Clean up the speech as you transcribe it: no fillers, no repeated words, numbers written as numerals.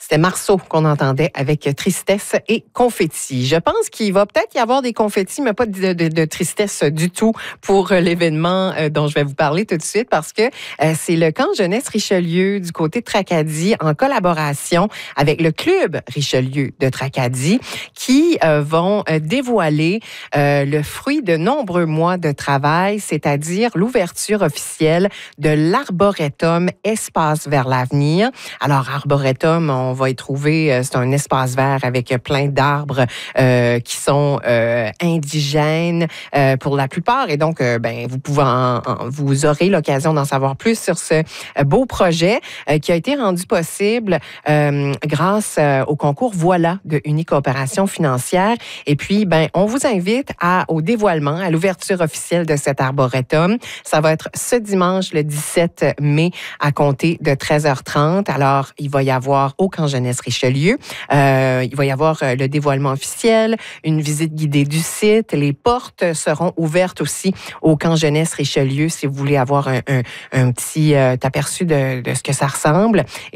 C'était Marceau qu'on entendait avec Tristesse et Confetti. Je pense qu'il va peut-être y avoir des confettis, mais pas de tristesse du tout pour l'événement dont je vais vous parler tout de suite parce que c'est le camp jeunesse Richelieu du côté de Tracadie en collaboration avec le club Richelieu de Tracadie qui vont dévoiler le fruit de nombreux mois de travail, c'est-à-dire l'ouverture officielle de l'Arboretum Espace vers l'avenir. Alors, Arboretum, on va y trouver, c'est un espace vert avec plein d'arbres qui sont indigènes pour la plupart. Et donc, vous aurez l'occasion d'en savoir plus sur ce beau projet qui a été rendu possible grâce au concours Voilà de Unicoopération financière. Et puis, on vous invite au dévoilement, à l'ouverture officielle de cet arboretum. Ça va être ce dimanche, le 17 mai, à compter de 13h30. Alors, il va y avoir au camp jeunesse Richelieu, il va y avoir le dévoilement officiel, une visite guidée du site. Les portes seront ouvertes aussi au camp jeunesse Richelieu si vous voulez avoir un petit aperçu de ce que ça ressemble.